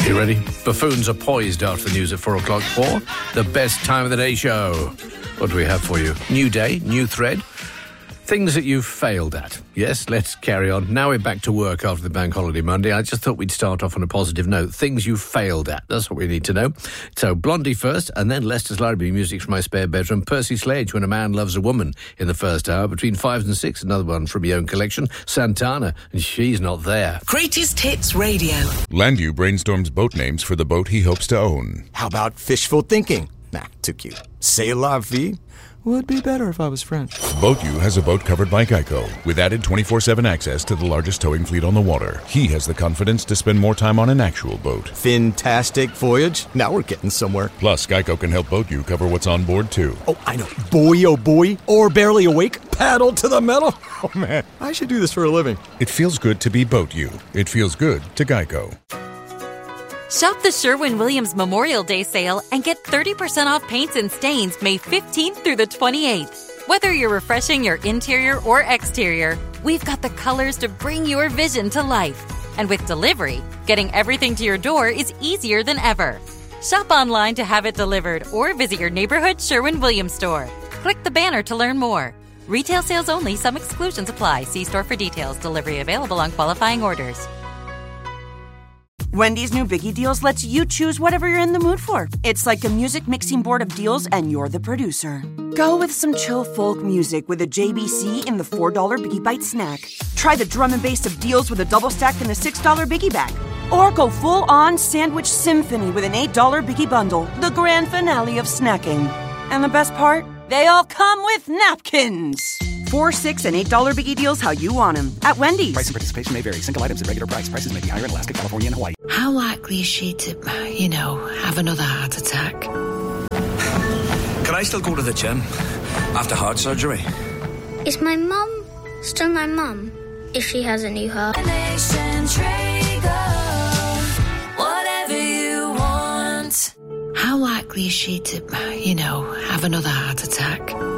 You ready? Buffoons are poised after the news at 4 o'clock for the best time of the day show. What do we have for you? New day, new thread. Things that you've failed at. Yes, let's carry on. Now we're back to work after the Bank Holiday Monday. I just thought we'd start off on a positive note. Things you've failed at. That's what we need to know. So Blondie first, and then Leicester's Library music from my spare bedroom. Percy Sledge, When a Man Loves a Woman in the first hour. Between 5 and 6, another one from your own collection. Santana, and She's Not There. Greatest Hits Radio. Landu brainstorms boat names for the boat he hopes to own. How about fishful thinking? Nah, too cute. C'est la vie? Would be better if I was French. BoatU has a boat covered by Geico, with added 24/7 access to the largest towing fleet on the water. He has the confidence to spend more time on an actual boat. Fantastic voyage. Now we're getting somewhere. Plus, Geico can help BoatU cover what's on board, too. Oh, I know. Boy, oh boy. Or barely awake. Paddle to the metal. Oh, man. I should do this for a living. It feels good to be BoatU. It feels good to Geico. Shop the Sherwin-Williams Memorial Day sale and get 30% off paints and stains May 15th through the 28th. Whether you're refreshing your interior or exterior, we've got the colors to bring your vision to life. And with delivery, getting everything to your door is easier than ever. Shop online to have it delivered or visit your neighborhood Sherwin-Williams store. Click the banner to learn more. Retail sales only. Some exclusions apply. See store for details. Delivery available on qualifying orders. Wendy's new Biggie Deals lets you choose whatever you're in the mood for. It's like a music mixing board of deals, and you're the producer. Go with some chill folk music with a JBC in the $4 Biggie Bite snack. Try the drum and bass of deals with a double stack in the $6 Biggie Bag. Or go full-on sandwich symphony with an $8 Biggie Bundle, the grand finale of snacking. And the best part? They all come with napkins. $4, $6, and $8 Biggie Deals how you want them. At Wendy's. Price and participation may vary. Single items at regular price. Prices may be higher in Alaska, California, and Hawaii. How likely is she to, have another heart attack? Can I still go to the gym after heart surgery? Is my mum still my mum if she has a new heart? Whatever you want. How likely is she to, have another heart attack?